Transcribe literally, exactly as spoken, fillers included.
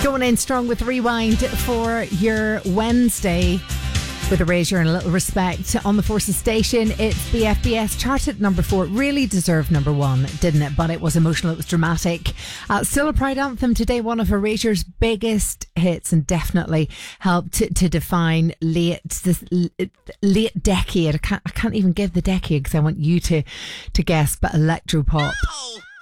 Going in strong with Rewind for your Wednesday. With Erasure and a little respect on the Forces station. It's the F B S charted number four. Really deserved number one, didn't it? But it was emotional, it was dramatic. Uh, still a Pride anthem today, one of Erasure's biggest hits, and definitely helped to, to define late this late decade. I can't, I can't even give the decade because I want you to, to guess, but electropop. No!